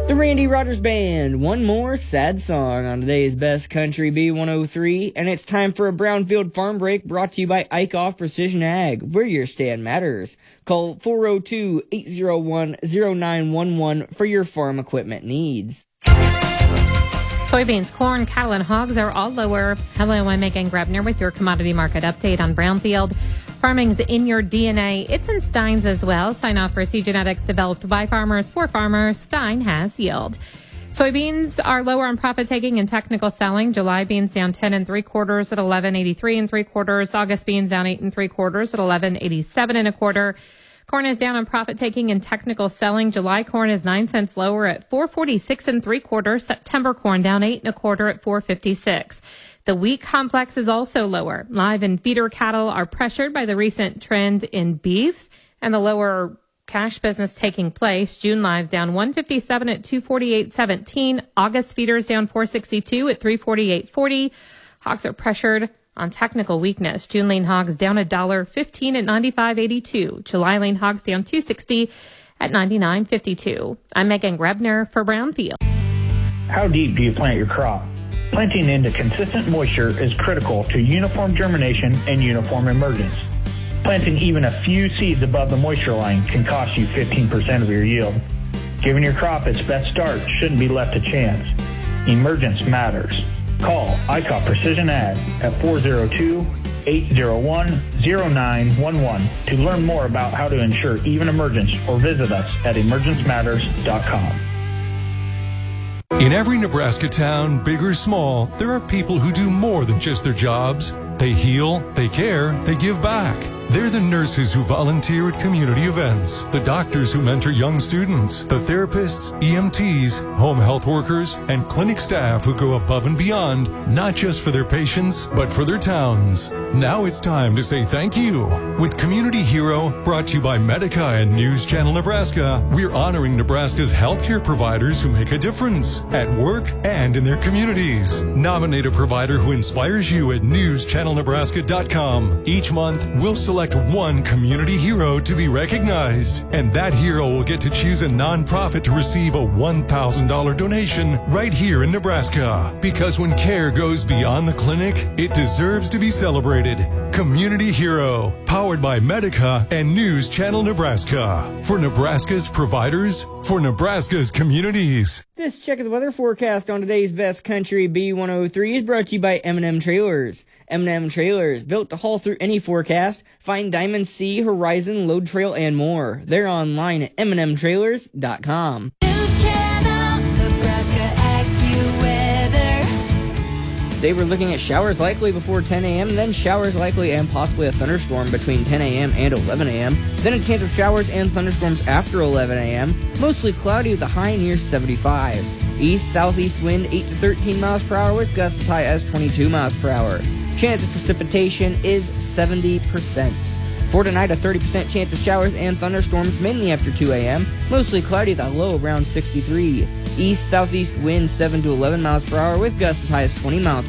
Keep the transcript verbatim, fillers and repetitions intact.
The Randy Rogers Band, one more sad song on today's Best Country B one oh three, and it's time for a Brownfield Farm Break brought to you by Eichhoff Precision Ag, where your stand matters. Call four oh two, eight oh one, oh nine one one for your farm equipment needs. Soybeans, corn, cattle, and hogs are all lower. Hello, I'm Megan Grebner with your commodity market update on Brownfield. Farming's in your D N A. It's in Stein's as well. Sign off for seed genetics developed by farmers for farmers. Stein has yield. Soybeans are lower on profit taking and technical selling. July beans down ten and three quarters at eleven eighty-three and three quarters. August beans down eight and three quarters at eleven eighty-seven and a quarter. Corn is down on profit taking and technical selling. July corn is nine cents lower at four forty-six and three quarters. September corn down eight and a quarter at four fifty-six. The wheat complex is also lower. Live and feeder cattle are pressured by the recent trend in beef and the lower cash business taking place. June lives down one fifty-seven at two forty-eight seventeen. August feeders down four sixty-two at three forty-eight forty. Hogs are pressured on technical weakness. June lean hogs down one dollar fifteen at ninety-five eighty-two. July lean hogs down two sixty at ninety-nine fifty-two. I'm Megan Grebner for Brownfield. How deep do you plant your crop? Planting into consistent moisture is critical to uniform germination and uniform emergence. Planting even a few seeds above the moisture line can cost you fifteen percent of your yield. Giving your crop its best start shouldn't be left to chance. Emergence matters. Call Eichhoff Precision Ag at four oh two, eight oh one, oh nine one one to learn more about how to ensure even emergence, or visit us at emergence matters dot com. In every Nebraska town, big or small, there are people who do more than just their jobs. They heal, they care, they give back. They're the nurses who volunteer at community events, the doctors who mentor young students, the therapists, E M Ts, home health workers, and clinic staff who go above and beyond, not just for their patients, but for their towns. Now it's time to say thank you. With Community Hero, brought to you by Medica and News Channel Nebraska, we're honoring Nebraska's healthcare providers who make a difference at work and in their communities. Nominate a provider who inspires you at news channel nebraska dot com. Each month, we'll select one community hero to be recognized, and that hero will get to choose a nonprofit to receive a one thousand dollars donation right here in Nebraska. Because when care goes beyond the clinic, it deserves to be celebrated. Community Hero, powered by Medica and News Channel Nebraska. For Nebraska's providers, for Nebraska's communities. This check of the weather forecast on today's Best Country B one oh three is brought to you by M and M Trailers. M and M Trailers, built to haul through any forecast. Find Diamond C, Horizon, Load Trail, and more. They're online at m and m trailers dot com. They were looking at showers likely before ten a.m., then showers likely and possibly a thunderstorm between ten a.m. and eleven a.m., then a chance of showers and thunderstorms after eleven a.m., mostly cloudy with a high near seventy-five. East-southeast wind eight to thirteen miles per hour with gusts as high as twenty-two miles per hour. Chance of precipitation is seventy percent. For tonight, a thirty percent chance of showers and thunderstorms mainly after two a.m., mostly cloudy with a low around sixty-three. East-southeast wind seven to eleven miles per hour with gusts as high as twenty miles per hour.